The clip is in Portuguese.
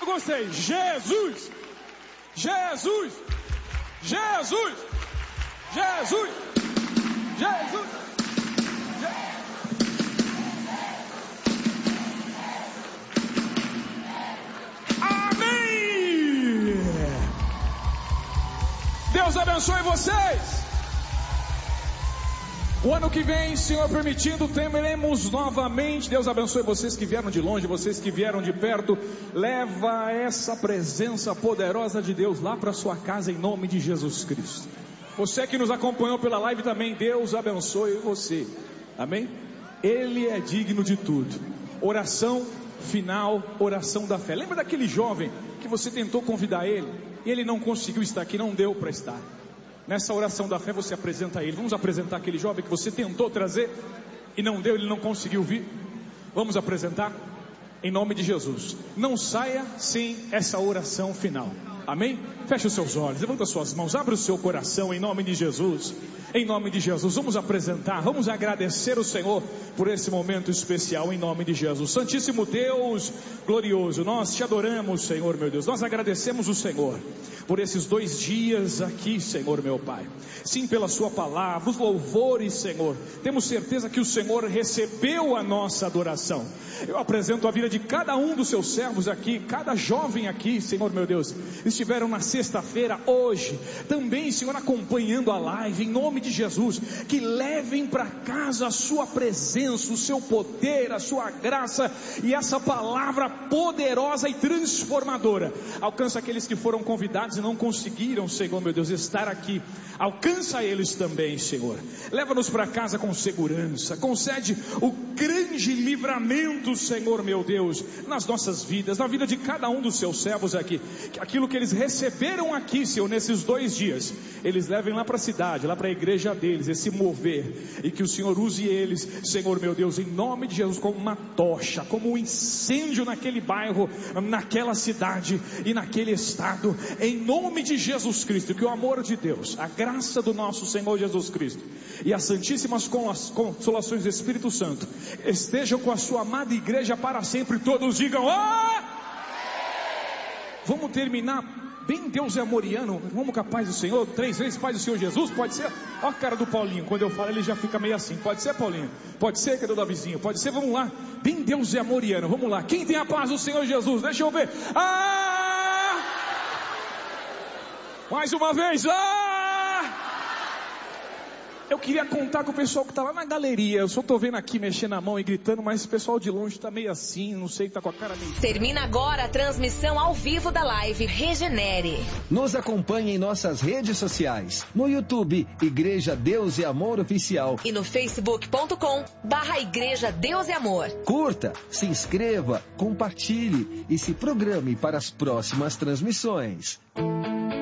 gostei. Jesus, Jesus, Jesus, Jesus, Jesus. Amém. Deus abençoe vocês. O ano que vem, Senhor permitindo, teremos novamente. Deus abençoe vocês que vieram de longe, vocês que vieram de perto. Leva essa presença poderosa de Deus lá para sua casa em nome de Jesus Cristo. Você que nos acompanhou pela live também, Deus abençoe você. Amém? Ele é digno de tudo. Oração final, oração da fé. Lembra daquele jovem que você tentou convidar ele e ele não conseguiu estar aqui, não deu para estar? Nessa oração da fé você apresenta a ele. Vamos apresentar aquele jovem que você tentou trazer e não deu, ele não conseguiu vir. Vamos apresentar em nome de Jesus. Não saia sem essa oração final. Amém? Feche os seus olhos, levanta as suas mãos, abre o seu coração em nome de Jesus. Em nome de Jesus, vamos apresentar, vamos agradecer o Senhor por esse momento especial em nome de Jesus. Santíssimo Deus glorioso, nós te adoramos, Senhor meu Deus. Nós agradecemos o Senhor por esses 2 dias aqui, Senhor meu Pai. Sim, pela sua palavra, os louvores, Senhor. Temos certeza que o Senhor recebeu a nossa adoração. Eu apresento a vida de cada um dos seus servos aqui, cada jovem aqui, Senhor meu Deus. Estiveram na sexta-feira, hoje, também, Senhor, acompanhando a live, em nome de Jesus, que levem para casa a sua presença, o seu poder, a sua graça e essa palavra poderosa e transformadora. Alcança aqueles que foram convidados e não conseguiram, Senhor meu Deus, estar aqui. Alcança eles também, Senhor. Leva-nos para casa com segurança. Concede o grande livramento, Senhor meu Deus, nas nossas vidas, na vida de cada um dos seus servos aqui. Que aquilo que eles receberam aqui, Senhor, nesses 2 dias, eles levem lá para a cidade, lá para a igreja deles, esse mover, e que o Senhor use eles, Senhor meu Deus, em nome de Jesus, como uma tocha, como um incêndio naquele bairro, naquela cidade e naquele estado, em nome de Jesus Cristo. Que o amor de Deus, a graça do nosso Senhor Jesus Cristo e as santíssimas consolações do Espírito Santo estejam com a sua amada igreja para sempre. Todos digam: oh! Vamos terminar bem Deus é amoriano. Vamos com a paz do Senhor, 3 vezes paz do Senhor Jesus, pode ser? Olha a cara do Paulinho, quando eu falo ele já fica meio assim. Pode ser, Paulinho? Pode ser, cadê o Davizinho? Pode ser, vamos lá. Bem Deus é amoriano, vamos lá. Quem tem a paz do Senhor Jesus? Deixa eu ver. Ah! Mais uma vez. Ah! Eu queria contar com o pessoal que está lá na galeria. Eu só estou vendo aqui mexendo a mão e gritando, mas esse pessoal de longe está meio assim, não sei, está com a cara meio... Termina agora a transmissão ao vivo da live Regenere. Nos acompanhe em nossas redes sociais. No YouTube, Igreja Deus e Amor Oficial. E no facebook.com/Igreja Deus e Amor. Curta, se inscreva, compartilhe e se programe para as próximas transmissões.